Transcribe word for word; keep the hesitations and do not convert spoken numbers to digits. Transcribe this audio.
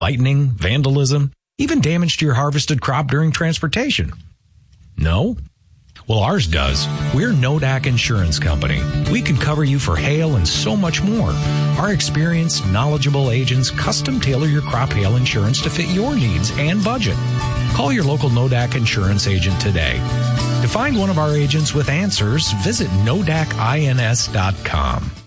lightning, vandalism, even damage to your harvested crop during transportation? No? Well, ours does. We're Nodak Insurance Company. We can cover you for hail and so much more. Our experienced, knowledgeable agents custom tailor your crop hail insurance to fit your needs and budget. Call your local Nodak Insurance agent today. To find one of our agents with answers, visit nodak ins dot com.